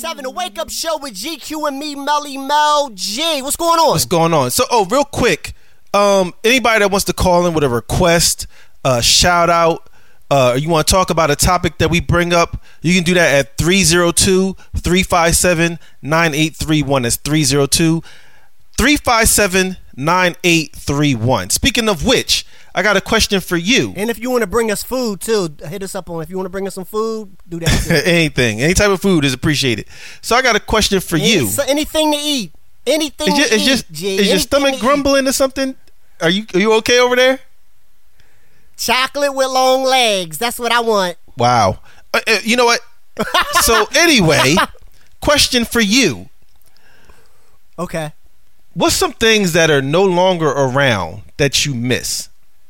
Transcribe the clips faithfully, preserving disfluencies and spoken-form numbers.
seven, the Wake Up Show with G Q and me, Melly Mel G. What's going on? What's going on? So, oh, real quick, um, anybody that wants to call in with a request, uh, shout out, uh, you want to talk about a topic that we bring up, you can do that at three oh two, three five seven, nine eight three one. That's three oh two, three five seven, nine eight three one. Speaking of which, I got a question for you. And if you want to bring us food too, hit us up on. If you want to bring us some food, do that too. Anything, any type of food is appreciated. So I got a question for Any, you. So anything to eat, anything Is, to your, is, eat. just, G. is your stomach grumbling or something? Are you are you okay over there? Chocolate with long legs. That's what I want. Wow. Uh, uh, you know what? So anyway, question for you. Okay. What's some things that are no longer around that you miss?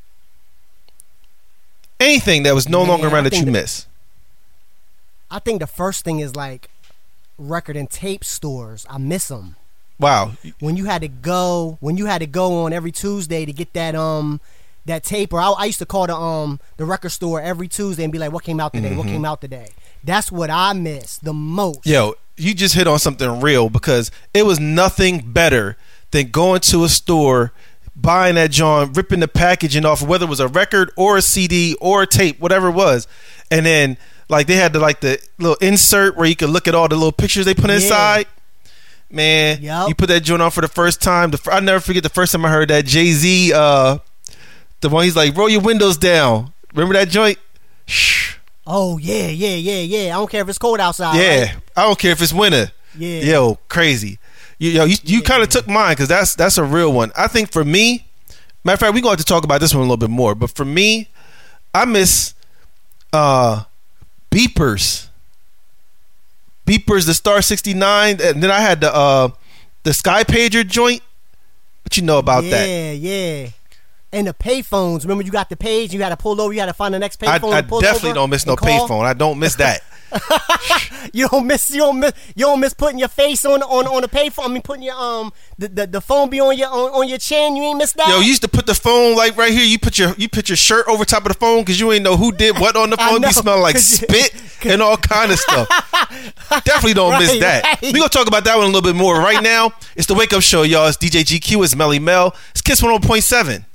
Anything that was no Man, longer around I that you think the- miss? I think the first thing is like record and tape stores. I miss them. Wow. When you had to go, when you had to go on every Tuesday to get that um that tape, or I, I used to call the um the record store every Tuesday and be like, "What came out today? Mm-hmm. What came out today?" That's what I miss the most. Yo, you just hit on something real, because it was nothing better than going to a store, buying that joint, ripping the packaging off, whether it was a record or a C D or a tape, whatever it was, and then like they had the like the little insert where you could look at all the little pictures they put Yeah. inside. Man, Yep. you put that joint on for the first time. The, I'll never forget the first time I heard that Jay-Z, uh, the one he's like, roll your windows down. Remember that joint? Shh. Oh yeah, yeah, yeah, yeah. I don't care if it's cold outside. Yeah, right? I don't care if it's winter. Yeah. Yo, crazy. You, yo, you, you Yeah. kind of took mine, because that's that's a real one. I think for me, matter of fact, we're going to have to talk about this one a little bit more. But for me, I miss uh, beepers. Beepers, the Star sixty-nine, and then I had the uh, the Sky Pager joint. What you know about yeah, that? Yeah, yeah. And the payphones. Remember, you got the page. You had to pull over. You had to find the next I, payphone. I to pull definitely over don't miss no and call. payphone. I don't miss that. You don't miss. You don't miss. You don't miss putting your face on on on the payphone. I mean, putting your um the, the, the phone be on your on, on your chin. You ain't miss that. Yo, you used to put the phone like right here. You put your you put your shirt over top of the phone because you ain't know who did what on the I phone. know, You smell like 'cause you- spit and all kind of stuff. Definitely don't miss Right, that. right. We gonna talk about that one a little bit more. Right now, it's the Wake Up Show, y'all. It's D J G Q. It's Melly Mel. It's Kiss one hundred point seven.